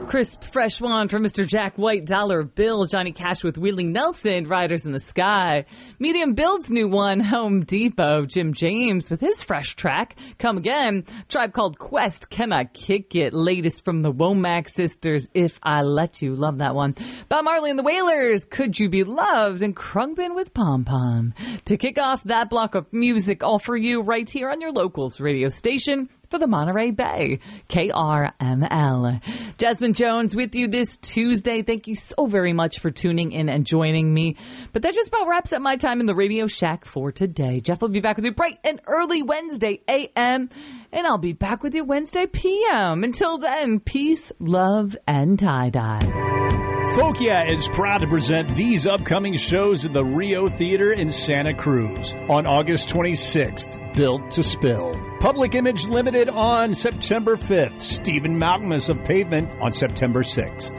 Crisp, fresh one from Mr. Jack White, Dollar Bill, Johnny Cash with Willie Nelson, Riders in the Sky. Medium Build's new one, Home Depot, Jim James with his fresh track, Come Again. Tribe Called Quest, Can I Kick It? Latest from the Womack Sisters, If I Let You. Love that one. Bob Marley and the Wailers, Could You Be Loved? And Krungbin with Pom Pom. To kick off that block of music, all for you right here on your locals radio station for the Monterey Bay, KRML. Jasmine Jones with you this Tuesday. Thank you so very much for tuning in and joining me. But that just about wraps up my time in the Radio Shack for today. Jeff will be back with you bright and early Wednesday a.m. and I'll be back with you Wednesday p.m. Until then, peace, love, and tie-dye. Fokia is proud to present these upcoming shows at the Rio Theater in Santa Cruz on August 26th, Built to Spill. Public Image Limited on September 5th. Stephen Malcolmus of Pavement on September 6th.